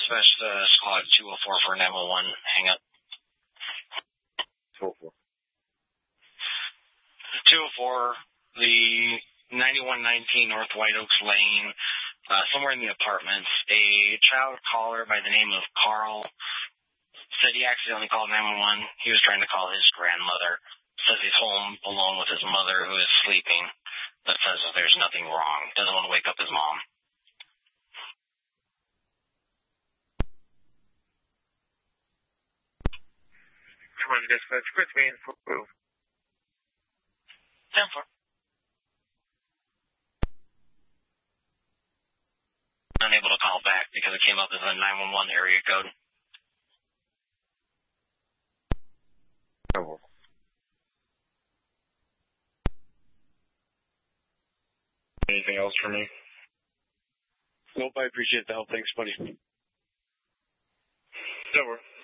dispatch squad 204 for 911. Hang up. 204. 204, the 9119 North White Oaks Lane, somewhere in the apartments, a child caller by the name of Carl said he accidentally called 911. He was trying to call his grandmother. Says he's home alone with his mother who is sleeping, but says that there's nothing wrong. Doesn't want to wake up his mom. Come on, dispatch, quick me in for 10-4. Unable to call back because it came up as a 911 area code. Oh. Anything else for me? Nope, I appreciate the help. Thanks, buddy. Over.